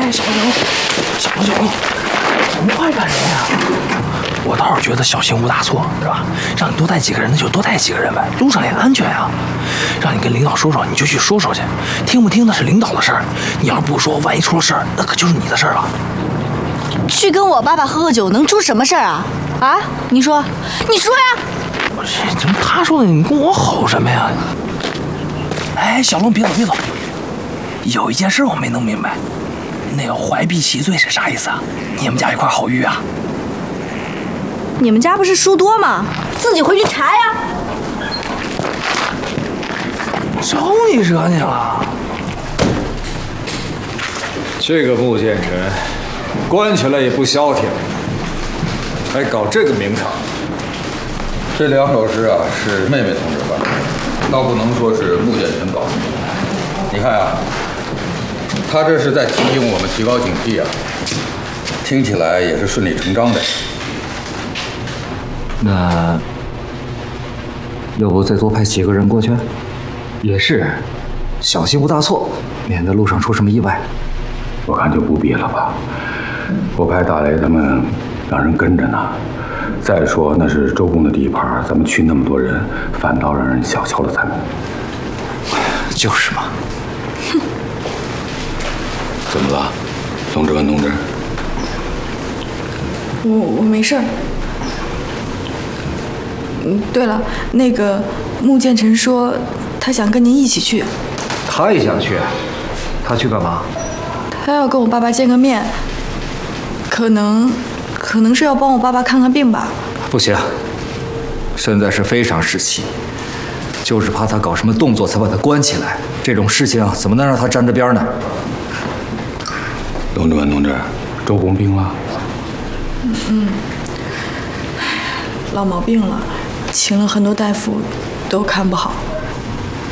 哎，小心，怎么快赶人呀？我倒是觉得小心无大错，是吧？让你多带几个人，那就多带几个人呗，路上也安全呀。让你跟领导说说，你就去说说去，听不听那是领导的事儿。你要是不说，万一出了事儿，那可就是你的事儿了。 去跟我爸爸喝酒，能出什么事儿啊？啊，你说呀！ 不是，怎么他说的，你跟我吼什么呀？哎，小龙，别走！有一件事我没弄明白，那个怀璧其罪是啥意思啊？你们家有块好玉啊？ 你们家不是书多吗？自己回去查呀。 招你惹你了？ 这个穆剑臣，关起来也不消停，还搞这个名堂。 这2首诗啊，是妹妹同志办的，倒不能说是穆剑臣搞的。你看啊，他这是在提醒我们提高警惕啊，听起来也是顺理成章的。 那要不再多派几个人过去？也是，小心无大错，免得路上出什么意外。 我看就不必了吧，我派大雷他们让人跟着呢。再说那是周公的地盘，咱们去那么多人，反倒让人小瞧了咱们。 就是嘛。 哼。 怎么了，龙志文同志？ 我没事儿。对了，那个穆剑臣说他想跟您一起去。 他也想去？他去干嘛？ 他要跟我爸爸见个面，可能是要帮我爸爸看看病吧。 不行，现在是非常时期，就是怕他搞什么动作才把他关起来。这种事情怎么能让他沾着边呢？ 龙志文同志，周公病了？ 老毛病了，请了很多大夫都看不好。